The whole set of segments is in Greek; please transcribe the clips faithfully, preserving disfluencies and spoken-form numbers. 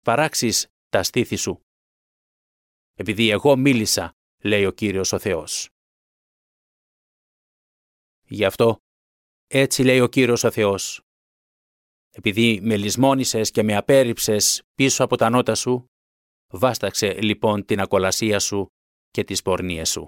παράξεις τα στήθη σου. Επειδή εγώ μίλησα, λέει ο Κύριος ο Θεός. Γι' αυτό, έτσι λέει ο Κύριος ο Θεός. Επειδή με λησμόνησες και με απέρριψες πίσω από τα νότα σου, βάσταξε λοιπόν την ακολασία σου και τις πορνίες σου.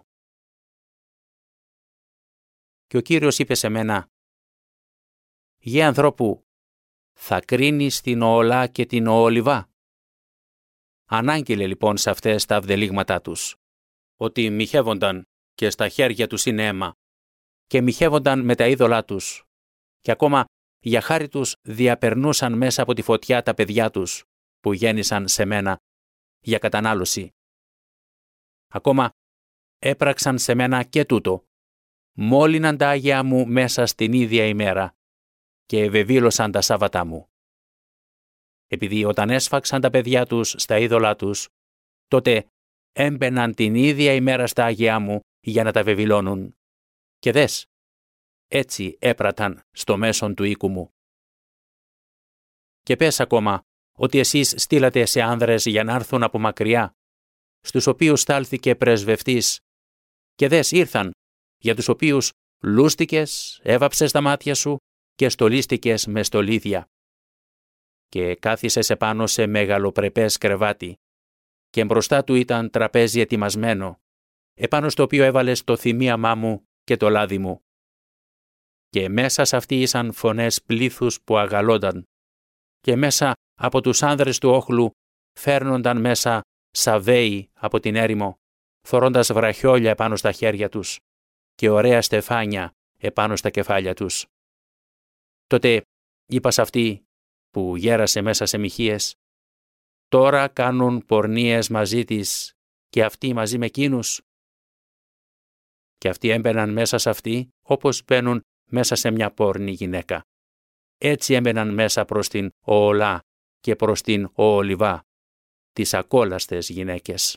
Και ο Κύριος είπε σε μένα, «Γε ανθρώπου, θα κρίνεις την Οολά και την Οολιβά». Ανάγγειλε λοιπόν σε αυτές τα αυδελίγματά τους, ότι μοιχεύονταν και στα χέρια τους είναι αίμα, και μοιχεύονταν με τα είδωλά τους, και ακόμα για χάρη τους διαπερνούσαν μέσα από τη φωτιά τα παιδιά τους, που γέννησαν σε μένα για κατανάλωση. Ακόμα έπραξαν σε μένα και τούτο, μόλυναν τα Άγια μου μέσα στην ίδια ημέρα και ευεβήλωσαν τα Σάββατά μου. Επειδή όταν έσφαξαν τα παιδιά τους στα είδωλά τους, τότε έμπαιναν την ίδια ημέρα στα Άγια μου για να τα βεβηλώνουν. Και δες, έτσι έπραταν στο μέσον του οίκου μου. Και πες ακόμα ότι εσείς στείλατε σε άνδρες για να έρθουν από μακριά, στους οποίους στάλθηκε πρεσβευτής, και δες ήρθαν, για τους οποίους λούστηκες, έβαψες τα μάτια σου και στολίστηκες με στολίδια. Και κάθισες επάνω σε μεγαλοπρεπές κρεβάτι, και μπροστά του ήταν τραπέζι ετοιμασμένο, επάνω στο οποίο έβαλες το θυμίαμά μου και το λάδι μου. Και μέσα σε αυτή ήσαν φωνές πλήθους που αγαλώνταν, και μέσα από τους άνδρες του όχλου φέρνονταν μέσα σαβέοι από την έρημο, φορώντας βραχιόλια επάνω στα χέρια τους και ωραία στεφάνια επάνω στα κεφάλια τους. Τότε είπα σε αυτή που γέρασε μέσα σε μοιχείες, τώρα κάνουν πορνίες μαζί της και αυτοί μαζί με εκείνους. Και αυτοί έμπαιναν μέσα σε αυτή όπως μπαίνουν μέσα σε μια πόρνη γυναίκα. Έτσι έμπαιναν μέσα προς την Οολά και προς την Οολιβά, τις ακόλαστες γυναίκες.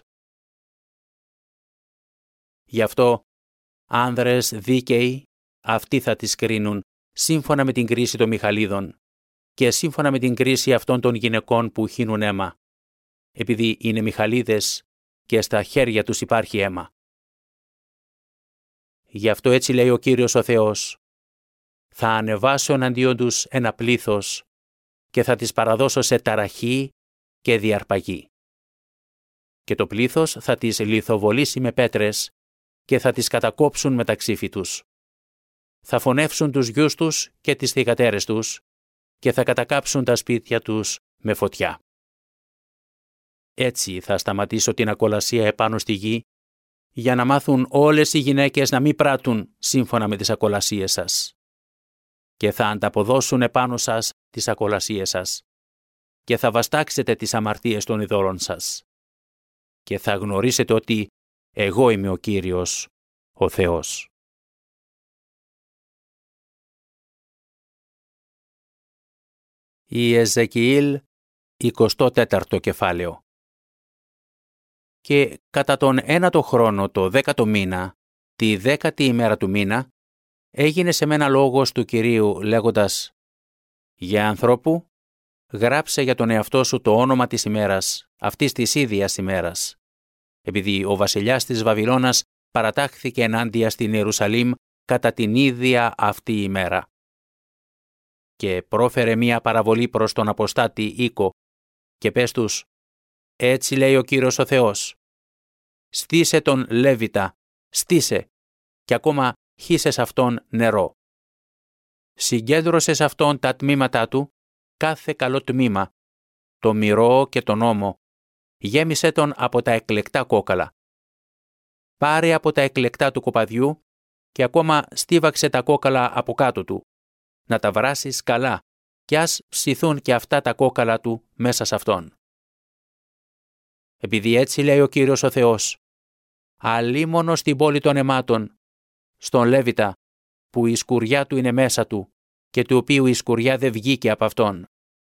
Γι' αυτό, άνδρες δίκαιοι, αυτοί θα τις κρίνουν σύμφωνα με την κρίση των Μιχαλίδων και σύμφωνα με την κρίση αυτών των γυναικών που χύνουν αίμα, επειδή είναι Μιχαλίδες και στα χέρια τους υπάρχει αίμα. Γι' αυτό έτσι λέει ο Κύριος ο Θεός, θα ανεβάσω εναντίον τους ένα πλήθος και θα τις παραδώσω σε ταραχή και διαρπαγή. Και το πλήθος θα τις λιθοβολήσει με πέτρες και θα τις κατακόψουν με τα ξύφη τους. Θα φωνεύσουν τους γιους τους και τις θυγατέρες τους και θα κατακάψουν τα σπίτια τους με φωτιά. Έτσι θα σταματήσω την ακολασία επάνω στη γη, για να μάθουν όλες οι γυναίκες να μην πράττουν σύμφωνα με τις ακολασίες σας. Και θα ανταποδώσουν επάνω σας τις ακολασίες σας και θα βαστάξετε τις αμαρτίες των ειδόλων σας. Και θα γνωρίσετε ότι εγώ είμαι ο Κύριος, ο Θεός. Ιεζεκιήλ, εικοστό τέταρτο κεφάλαιο. Και κατά τον ένατο χρόνο το δέκατο μήνα, τη δέκατη ημέρα του μήνα, έγινε σε μένα λόγος του Κυρίου λέγοντας «Για ανθρώπου, γράψε για τον εαυτό σου το όνομα της ημέρας, αυτής της ίδιας ημέρας, επειδή ο βασιλιάς της Βαβυλώνας παρατάχθηκε ενάντια στην Ιερουσαλήμ κατά την ίδια αυτή ημέρα. Και πρόφερε μία παραβολή προς τον αποστάτη οίκο και πες τους «Έτσι λέει ο Κύριος ο Θεός, στήσε τον Λέβητα, στήσε και ακόμα χύσες αυτόν νερό. Συγκέντρωσες αυτόν τα τμήματά του, κάθε καλό τμήμα, το μυρό και τον ώμο, γέμισε τον από τα εκλεκτά κόκαλα. Πάρε από τα εκλεκτά του κοπαδιού και ακόμα στίβαξε τα κόκαλα από κάτω του, να τα βράσεις καλά κι ας ψηθούν και αυτά τα κόκαλα του μέσα σε αυτόν. Επειδή έτσι λέει ο Κύριος ο Θεός, αλίμονο στην πόλη των αιμάτων, στον Λέβητα, που η σκουριά του είναι μέσα του και του οποίου η σκουριά δεν βγήκε από αυτόν.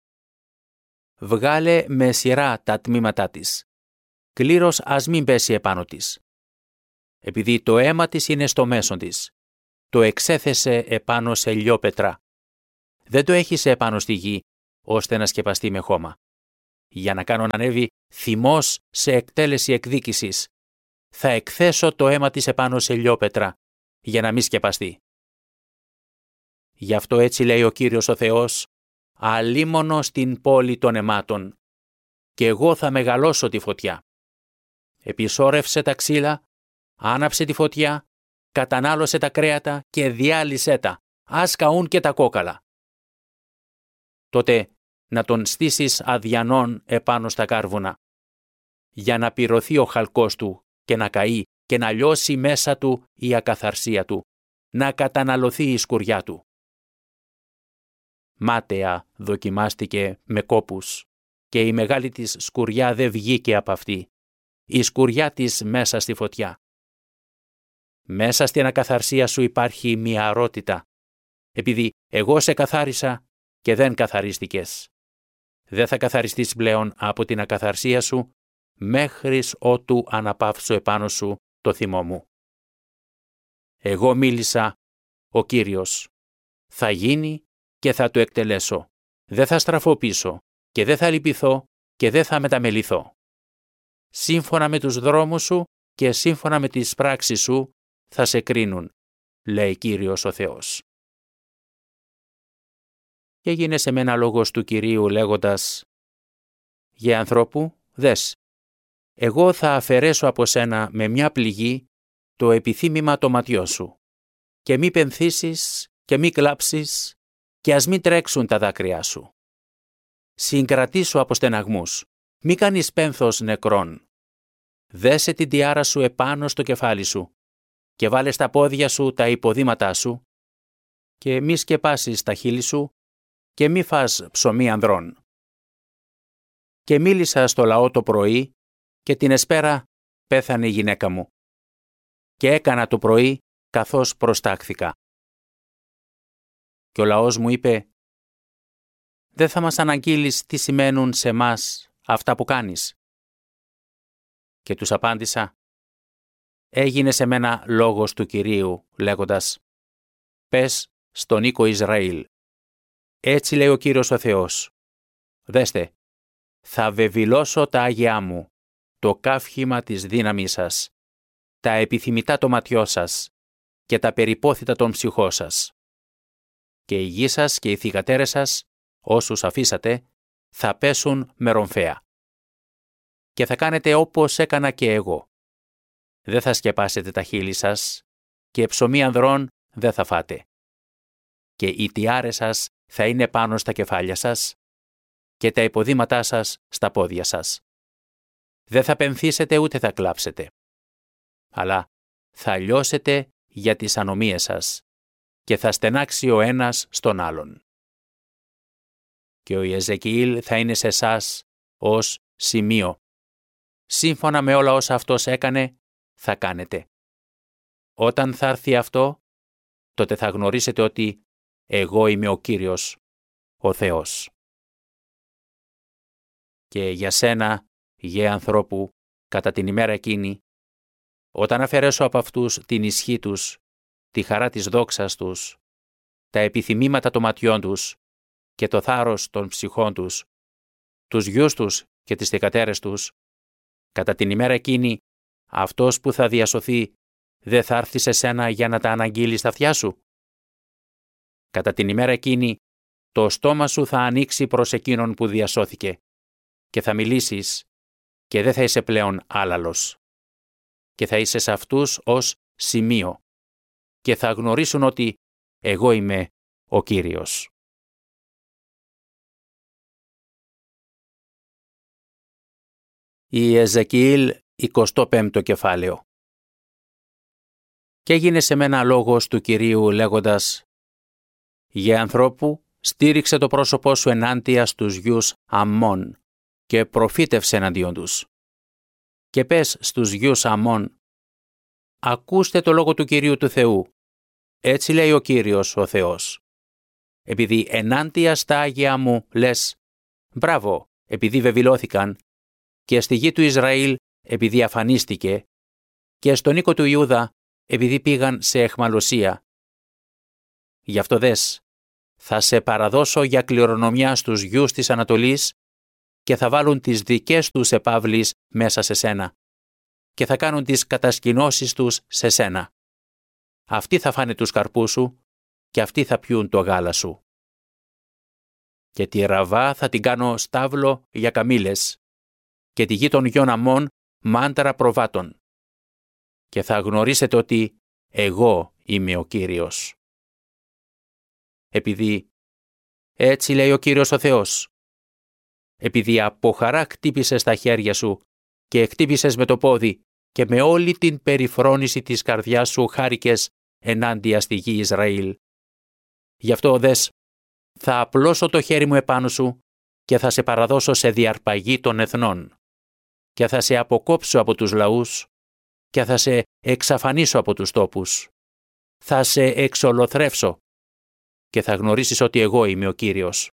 Βγάλε με σειρά τα τμήματά της. Κλήρος ας μην πέσει επάνω της. Επειδή το αίμα της είναι στο μέσον της. Το εξέθεσε επάνω σε λιόπετρα. Δεν το έχισε επάνω στη γη, ώστε να σκεπαστεί με χώμα. για να κάνω να ανέβει θυμός σε εκτέλεση εκδίκησης. Θα εκθέσω το αίμα της επάνω σε λιόπετρα, για να μη σκεπαστεί. Γι' αυτό έτσι λέει ο Κύριος ο Θεός, αλίμονο στην πόλη των αιμάτων, και εγώ θα μεγαλώσω τη φωτιά. Επισόρευσε τα ξύλα, άναψε τη φωτιά, κατανάλωσε τα κρέατα και διάλυσέ τα, ας καούν και τα κόκαλα. Τότε να τον στήσεις αδιανών επάνω στα κάρβουνα, για να πυρωθεί ο χαλκός του και να καεί και να λιώσει μέσα του η ακαθαρσία του, να καταναλωθεί η σκουριά του. Μάταια δοκιμάστηκε με κόπους και η μεγάλη της σκουριά δεν βγήκε από αυτή, η σκουριά της μέσα στη φωτιά. Μέσα στην ακαθαρσία σου υπάρχει μυαρότητα, επειδή εγώ σε καθάρισα και δεν καθαρίστηκες. Δεν θα καθαριστείς πλέον από την ακαθαρσία σου, μέχρις ότου αναπαύσω επάνω σου το θυμό μου. Εγώ μίλησα, ο Κύριος. Θα γίνει και θα το εκτελέσω. Δεν θα στραφώ πίσω και δεν θα λυπηθώ και δεν θα μεταμεληθώ. Σύμφωνα με τους δρόμους σου και σύμφωνα με τις πράξεις σου θα σε κρίνουν, λέει Κύριος ο Θεός. Και έγινε σε μένα λόγος του Κυρίου λέγοντας, «Γε ανθρώπου, δες, εγώ θα αφαιρέσω από σένα με μια πληγή το επιθύμημα το ματιό σου, και μη πενθήσεις και μη κλάψεις και ας μην τρέξουν τα δάκρυά σου. Συγκρατήσου από στεναγμούς, μη κάνεις πένθος νεκρών. Δέσε την τιάρα σου επάνω στο κεφάλι σου και βάλε στα πόδια σου τα υποδήματά σου και μη σκεπάσεις τα χείλη σου και μη φας ψωμί ανδρών. Και μίλησα στο λαό το πρωί και την εσπέρα πέθανε η γυναίκα μου. Και έκανα το πρωί καθώς προστάχθηκα. Και ο λαός μου είπε, «Δεν θα μας αναγγείλεις τι σημαίνουν σε μας αυτά που κάνεις?» Και τους απάντησα, «Έγινε σε μένα λόγος του Κυρίου, λέγοντας, πες στον οίκο Ισραήλ, έτσι λέει ο Κύριος ο Θεός, δέστε, θα βεβηλώσω τα άγειά μου, το καύχημα της δύναμής σας, τα επιθυμητά το ματιό σας και τα περιπόθητα των ψυχών σας. Και οι γη σας και οι θυγατέρες σας, όσους αφήσατε, θα πέσουν με ρομφαία. Και θα κάνετε όπως έκανα και εγώ. Δεν θα σκεπάσετε τα χείλη σας και ψωμί ανδρών δεν θα φάτε. Και οι τιάρες σας θα είναι πάνω στα κεφάλια σας και τα υποδήματά σας στα πόδια σας. Δεν θα πενθήσετε ούτε θα κλάψετε. Αλλά θα λιώσετε για τις ανομίες σας και θα στενάξει ο ένας στον άλλον. Και ο Ιεζεκιήλ θα είναι σε εσάς ως σημείο. Σύμφωνα με όλα όσα αυτός έκανε, θα κάνετε. Όταν θα έρθει αυτό, τότε θα γνωρίσετε ότι εγώ είμαι ο Κύριος, ο Θεός. Και για σένα, γε ανθρώπου, κατά την ημέρα εκείνη, όταν αφαιρέσω από αυτούς την ισχύ τους, τη χαρά της δόξας τους, τα επιθυμήματα των ματιών τους και το θάρρος των ψυχών τους, τους γιους τους και τις θυγατέρες τους, κατά την ημέρα εκείνη, αυτός που θα διασωθεί δεν θα έρθει σε σένα για να τα αναγγείλει στα αυτιά σου. Κατά την ημέρα εκείνη, το στόμα σου θα ανοίξει προς εκείνον που διασώθηκε και θα μιλήσεις και δεν θα είσαι πλέον άλαλος. Και θα είσαι σε αυτούς ως σημείο και θα γνωρίσουν ότι εγώ είμαι ο Κύριος. Η Εζεκιήλ εικοστό πέμπτο κεφάλαιο. Και έγινε σε μένα λόγος του Κυρίου λέγοντας, «Γε ανθρώπου, στήριξε το πρόσωπό σου ενάντια στους γιους Αμμών και προφήτευσε εναντίον τους. Και πες στους γιους Αμμών, ακούστε το λόγο του Κυρίου του Θεού. Έτσι λέει ο Κύριος ο Θεός. Επειδή ενάντια στα άγια μου λες, μπράβο, επειδή βεβηλώθηκαν, και στη γη του Ισραήλ επειδή αφανίστηκε, και στον οίκο του Ιούδα επειδή πήγαν σε αιχμαλωσία. Γι' αυτό δες, θα σε παραδώσω για κληρονομιά στους γιους της Ανατολής και θα βάλουν τις δικές τους επαύλεις μέσα σε σένα και θα κάνουν τις κατασκηνώσεις τους σε σένα. Αυτοί θα φάνε τους καρπούς σου και αυτοί θα πιούν το γάλα σου. Και τη Ραβά θα την κάνω στάβλο για καμήλες και τη γη των γιών Αμμών μάντρα προβάτων. Και θα γνωρίσετε ότι εγώ είμαι ο Κύριος. Επειδή έτσι λέει ο Κύριος ο Θεός, επειδή από χαρά χτύπησες τα χέρια σου και χτύπησες με το πόδι και με όλη την περιφρόνηση της καρδιάς σου χάρηκες ενάντια στη γη Ισραήλ. Γι' αυτό δες, θα απλώσω το χέρι μου επάνω σου και θα σε παραδώσω σε διαρπαγή των εθνών και θα σε αποκόψω από τους λαούς και θα σε εξαφανίσω από τους τόπους. Θα σε εξολοθρεύσω και θα γνωρίσεις ότι εγώ είμαι ο Κύριος.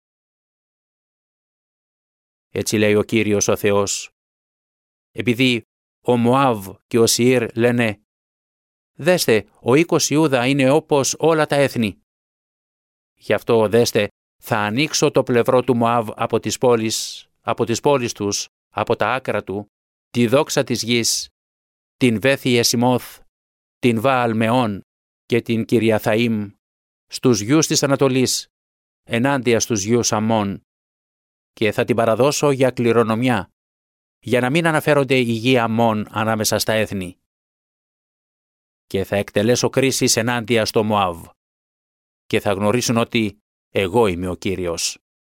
Έτσι λέει ο Κύριος ο Θεός. Επειδή ο Μωάβ και ο Σιήρ λένε «Δέστε, ο οίκος Ιούδα είναι όπως όλα τα έθνη». Γι' αυτό δέστε, θα ανοίξω το πλευρό του Μωάβ από τις πόλεις, από τις πόλεις τους, από τα άκρα του, τη δόξα της γης, την Βέθη Εσιμόθ, την Βααλ Μεών και την Κυριαθαΐμ, στους γιους της Ανατολής, ενάντια στους γιους Αμμών, και θα την παραδώσω για κληρονομιά, για να μην αναφέρονται οι γη Αμμών ανάμεσα στα έθνη. Και θα εκτελέσω κρίσεις ενάντια στο Μωάβ, και θα γνωρίσουν ότι εγώ είμαι ο Κύριος.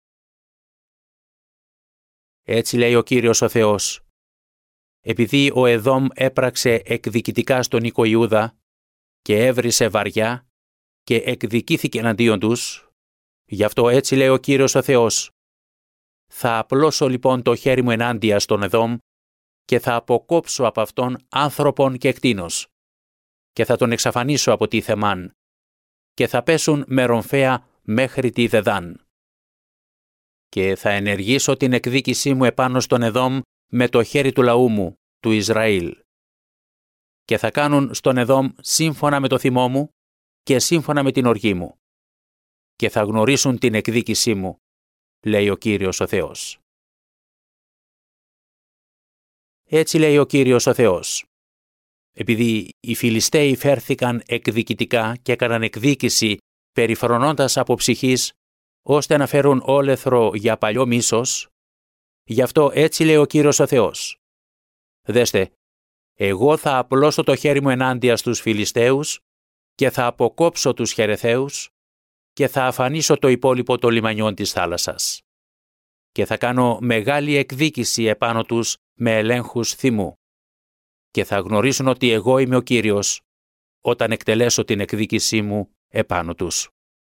Έτσι λέει ο Κύριος ο Θεός. Επειδή ο Εδόμ έπραξε εκδικητικά στον οίκο Ιούδα και έβρισε βαριά και εκδικήθηκε εναντίον τους, γι' αυτό έτσι λέει ο Κύριος ο Θεός. Θα απλώσω λοιπόν το χέρι μου ενάντια στον Εδόμ και θα αποκόψω από αυτόν άνθρωπον και κτήνος και θα τον εξαφανίσω από τη Θεμάν και θα πέσουν με ρομφαία μέχρι τη Δεδάν. Και θα ενεργήσω την εκδίκησή μου επάνω στον Εδόμ με το χέρι του λαού μου, του Ισραήλ. Και θα κάνουν στον Εδόμ σύμφωνα με το θυμό μου και σύμφωνα με την οργή μου. Και θα γνωρίσουν την εκδίκησή μου, λέει ο Κύριος ο Θεός. Έτσι λέει ο Κύριος ο Θεός. Επειδή οι Φιλιστέοι φέρθηκαν εκδικητικά και έκαναν εκδίκηση περιφρονώντας από ψυχής, ώστε να φέρουν όλεθρο για παλιό μίσος, γι' αυτό έτσι λέει ο Κύριος ο Θεός. Δέστε, εγώ θα απλώσω το χέρι μου ενάντια στους Φιλιστέους και θα αποκόψω τους Χερεθαίους και θα αφανίσω το υπόλοιπο των λιμανιών της θάλασσας. Και θα κάνω μεγάλη εκδίκηση επάνω τους με ελέγχους θυμού. Και θα γνωρίσουν ότι εγώ είμαι ο Κύριος όταν εκτελέσω την εκδίκησή μου επάνω τους.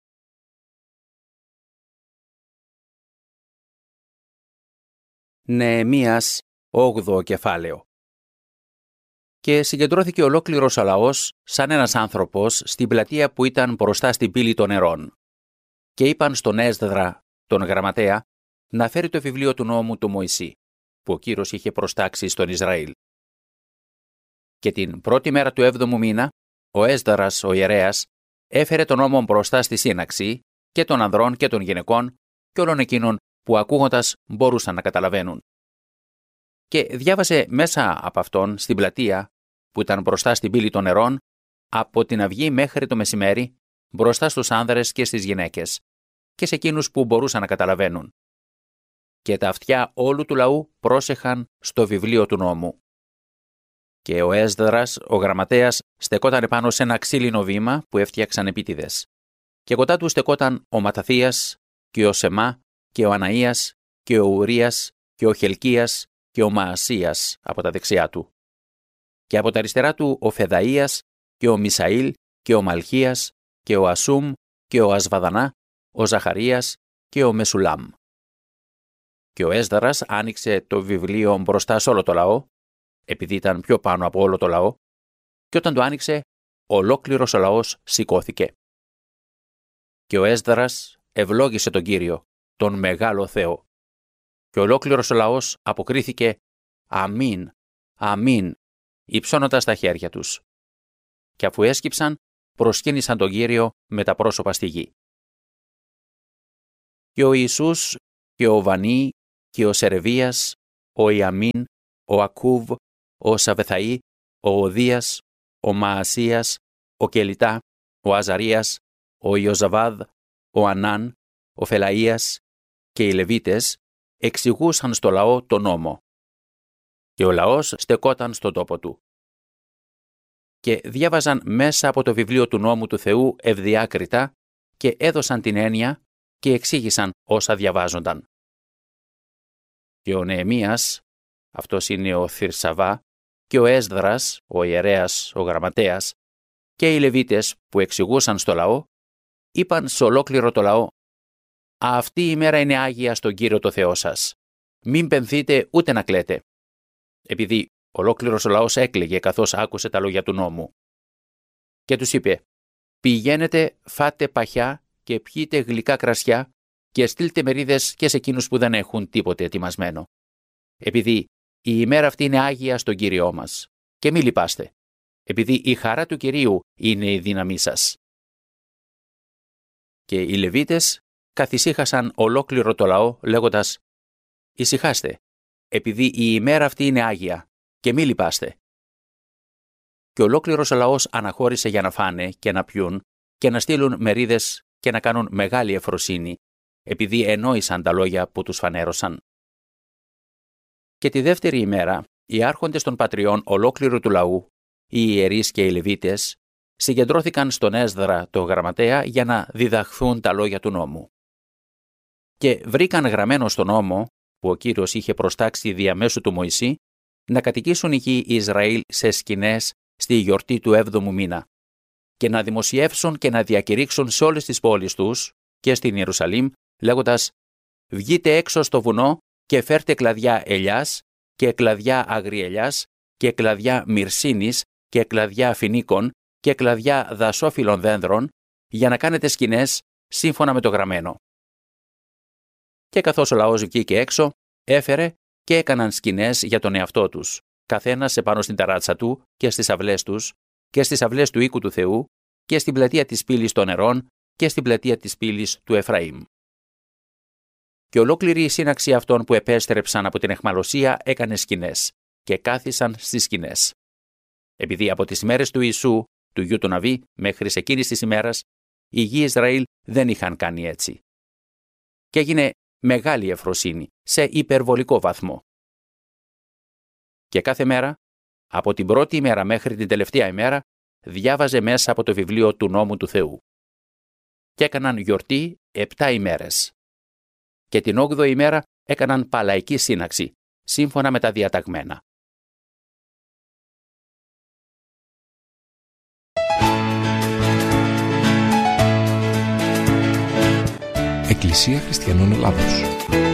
Νεεμίας, όγδοο κεφάλαιο. Και συγκεντρώθηκε ολόκληρος ο λαός σαν ένας άνθρωπος στην πλατεία που ήταν μπροστά στην πύλη των νερών. Και είπαν στον Έσδρα, τον γραμματέα, να φέρει το βιβλίο του νόμου του Μωυσή, που ο Κύριος είχε προστάξει στον Ισραήλ. Και την πρώτη μέρα του έβδομου μήνα, ο Έσδρας, ο ιερέας, έφερε τον νόμο μπροστά στη σύναξη και των ανδρών και των γυναικών και όλων εκείνων που ακούγοντας μπορούσαν να καταλαβαίνουν. Και διάβασε μέσα από αυτόν στην πλατεία, που ήταν μπροστά στην πύλη των νερών, από την αυγή μέχρι το μεσημέρι, μπροστά στους άνδρες και στις γυναίκες, και σε εκείνους που μπορούσαν να καταλαβαίνουν. Και τα αυτιά όλου του λαού πρόσεχαν στο βιβλίο του νόμου. Και ο Έσδρας, ο γραμματέας, στεκόταν επάνω σε ένα ξύλινο βήμα που έφτιαξαν επίτηδες. Και κοντά του στεκόταν ο Ματαθίας και ο Σεμά και ο Αναΐας και ο Ουρίας και ο Χελκίας και ο Μαασίας από τα δεξιά του. Και από τα αριστερά του ο Φεδαΐας και ο Μισαήλ και ο Μαλχίας και ο Ασούμ και ο Ασβαδανά, ο Ζαχαρίας και ο Μεσουλάμ. Και ο Έσδρας άνοιξε το βιβλίο μπροστά σε όλο το λαό, επειδή ήταν πιο πάνω από όλο το λαό, και όταν το άνοιξε, ολόκληρος ο λαός σηκώθηκε. Και ο Έσδρας ευλόγησε τον Κύριο, τον μεγάλο Θεό. Και ολόκληρος ο λαός αποκρίθηκε «Αμήν, αμήν», υψώνοντας τα χέρια τους. Και αφού έσκυψαν, προσκύνησαν τον Κύριο με τα πρόσωπα στη γη. Και ο Ιησούς και ο Βανί και ο Σερεβίας, ο Ιαμίν, ο Ακούβ, ο Σαβεθαή, ο Οδίας, ο Μαασίας, ο Κελιτά, ο Αζαρίας, ο Ιωζαβάδ, ο Ανάν, ο Φελαΐας και οι Λεβίτες εξηγούσαν στο λαό το νόμο. Και ο λαός στεκόταν στον τόπο του. Και διάβαζαν μέσα από το βιβλίο του νόμου του Θεού ευδιάκριτα και έδωσαν την έννοια και εξήγησαν όσα διαβάζονταν. Και ο Νεεμίας, αυτός είναι ο Θυρσαβά, και ο Έσδρας, ο ιερέας, ο γραμματέας, και οι Λεβίτες που εξηγούσαν στο λαό, είπαν σε ολόκληρο το λαό: «Αυτή η μέρα είναι άγια στον Κύριο το Θεό σας. Μην πενθείτε ούτε να κλαίτε». Επειδή ολόκληρος ο λαός έκλαιγε καθώς άκουσε τα λόγια του νόμου. Και τους είπε: «Πηγαίνετε, φάτε παχιά και πιείτε γλυκά κρασιά και στείλτε μερίδες και σε εκείνους που δεν έχουν τίποτε ετοιμασμένο. Επειδή η ημέρα αυτή είναι άγια στον Κύριό μας. Και μη λυπάστε, επειδή η χαρά του Κυρίου είναι η δύναμή σας». Και οι Λεβίτες καθησύχασαν ολόκληρο το λαό λέγοντας: «Ησυχάστε, επειδή η ημέρα αυτή είναι άγια και μη λυπάστε». Και ολόκληρος ο λαός αναχώρησε για να φάνε και να πιούν και να στείλουν μερίδες και να κάνουν μεγάλη ευφροσύνη, επειδή ενόησαν τα λόγια που τους φανέρωσαν. Και τη δεύτερη ημέρα, οι άρχοντες των πατριών ολόκληρου του λαού, οι ιερείς και οι Λεβίτες, συγκεντρώθηκαν στον Έσδρα το γραμματέα για να διδαχθούν τα λόγια του νόμου. Και βρήκαν γραμμένο στον νόμο, που ο Κύριος είχε προστάξει διαμέσου του Μωυσή, να κατοικήσουν οι γη Ισραήλ σε σκηνές στη γιορτή του έβδομου μήνα, και να δημοσιεύσουν και να διακηρύξουν σε όλες τις πόλεις τους και στην Ιερουσαλήμ, λέγοντας: «Βγείτε έξω στο βουνό και φέρτε κλαδιά ελιάς και κλαδιά αγριελιάς και κλαδιά μυρσίνης και κλαδιά φινίκων και κλαδιά δασόφυλλων δένδρων, για να κάνετε σκηνές σύμφωνα με το γραμμένο». Και καθώς ο λαός βγήκε έξω, έφερε και έκαναν σκηνές για τον εαυτό τους, καθένας επάνω στην ταράτσα του και στις αυλές τους και στις αυλές του οίκου του Θεού και στην πλατεία της πύλης των νερών και στην πλατεία της πύλης του Εφραήμ. Και ολόκληρη η σύναξη αυτών που επέστρεψαν από την αιχμαλωσία έκανε σκηνές και κάθισαν στις σκηνές. Επειδή από τις ημέρες του Ιησού, του γιου του Ναβί, μέχρι εκείνης της ημέρας, οι γη Ισραήλ δεν είχαν κάνει έτσι. Και έγινε μεγάλη ευφροσύνη, σε υπερβολικό βαθμό. Και κάθε μέρα, από την πρώτη ημέρα μέχρι την τελευταία ημέρα, διάβαζε μέσα από το βιβλίο του νόμου του Θεού. Και έκαναν γιορτή επτά ημέρες. Και την όγδοη ημέρα έκαναν παλαϊκή σύναξη, σύμφωνα με τα διαταγμένα. Εκκλησία Χριστιανών Ελλάδος.